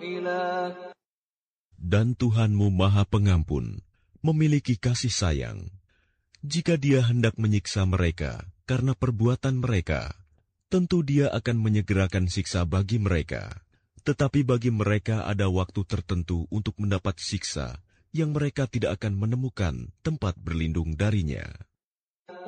Dan Tuhanmu Maha Pengampun, memiliki kasih sayang. Jika Dia hendak menyiksa mereka karena perbuatan mereka, tentu Dia akan menyegerakan siksa bagi mereka. Tetapi bagi mereka ada waktu tertentu untuk mendapat siksa yang mereka tidak akan menemukan tempat berlindung darinya.